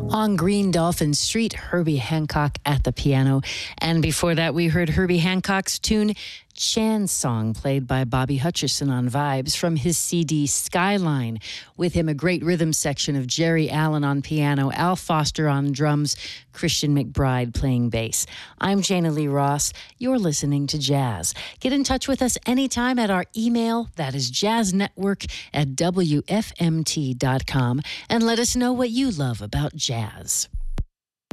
On Green Dolphin Street, Herbie Hancock at the piano. And before that, we heard Herbie Hancock's tune, Chan's Song, played by Bobby Hutcherson on Vibes from his CD Skyline. With him, a great rhythm section of Jerry Allen on piano, Al Foster on drums, Christian McBride playing bass. I'm Jana Lee Ross. You're listening to Jazz. Get in touch with us anytime at our email, that is jazznetwork@wfmt.com, and let us know what you love about jazz.